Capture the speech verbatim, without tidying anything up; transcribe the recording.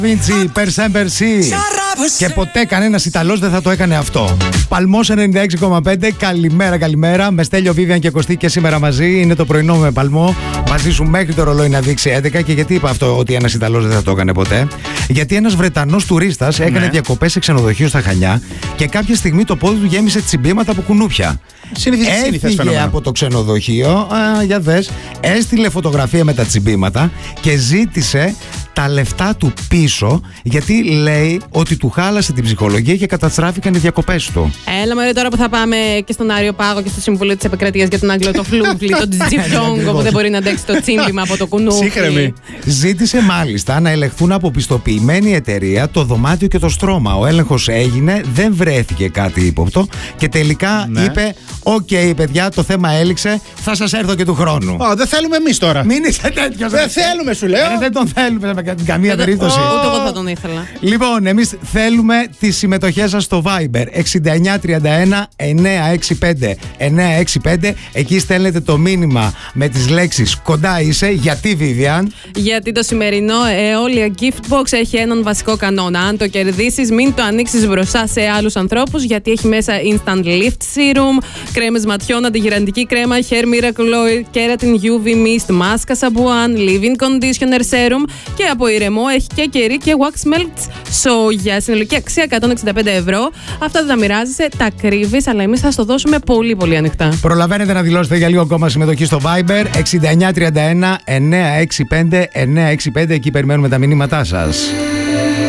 Βίντσι, Περσέμπερσι. Και ποτέ κανένας Ιταλός δεν θα το έκανε αυτό. Παλμός ενενήντα έξι κόμμα πέντε. Καλημέρα, καλημέρα. Με Στέλιο, Βίβιαν και Κωστή και σήμερα μαζί. Είναι το πρωινό με Παλμό. Μαζί σου μέχρι το ρολόι να δείξει έντεκα. Και γιατί είπα αυτό ότι ένας Ιταλός δεν θα το έκανε ποτέ? Γιατί ένας Βρετανός τουρίστας έκανε ναι. διακοπές σε ξενοδοχείο στα Χανιά και κάποια στιγμή το πόδι του γέμισε τσιμπήματα από κουνούπια. Έφυγε από το ξενοδοχείο, α, για δες, έστειλε φωτογραφία με τα τσιμπήματα και ζήτησε τα λεφτά του πίσω, γιατί λέει ότι του χάλασε την ψυχολογία και καταστράφηκαν οι διακοπές του. Έλα μωρέ, τώρα που θα πάμε και στον Άριο Πάγο και στο Συμβουλίο της Επικρατείας για τον Άγγλο το φλούφλι, τον Τζιφιόγκο που δεν μπορεί να αντέξει το τσίμπημα από το κουνούφι. Σύγχρεμη. Ζήτησε μάλιστα να ελεγχθούν από πιστοποιημένη εταιρεία το δωμάτιο και το στρώμα. Ο έλεγχος έγινε, δεν βρέθηκε κάτι ύποπτο και τελικά ναι. είπε: Οκ, okay, παιδιά, το θέμα έληξε, θα σας έρθω και του χρόνου. Oh, δεν θέλουμε εμείς τώρα. Μην είσαι τέτοιος. Δεν θέλουμε, σου λέω. Ε, δεν τον θέλουμε με καμία περίπτωση. Ούτε εγώ θα τον ήθελα. Λοιπόν, εμείς θέλουμε τις συμμετοχές σας στο Viber εξήντα εννιά τριάντα ένα εννιακόσια εξήντα πέντε εννιακόσια εξήντα πέντε. Εκεί στέλνετε το μήνυμα με τις λέξεις κοντά είσαι. Γιατί, Βίβιαν? Γιατί το σημερινό Eolia Gift Box έχει έναν βασικό κανόνα. Αν το κερδίσεις, μην το ανοίξεις μπροστά σε άλλους ανθρώπους, γιατί έχει μέσα Instant Lift Serum, κρέμες ματιών, αντιγυραντική κρέμα, Hair Miracle Oil, Keratin γιου βι Mist, μάσκα σαμπουάν, Leave-in Conditioner Serum και από ηρεμό έχει και κερί και Wax Melt σόγια. Συνολική αξία εκατόν εξήντα πέντε ευρώ. Αυτά δεν τα μοιράζεσαι, τα κρύβεις, αλλά εμείς θα στο δώσουμε πολύ πολύ ανοιχτά. Προλαβαίνετε να δηλώσετε για λίγο ακόμα συμμετοχή στο Viber εξήντα εννιά τριάντα ένα εννιακόσια εξήντα πέντε εννιακόσια εξήντα πέντε. Εκεί περιμένουμε τα μηνύματά σας.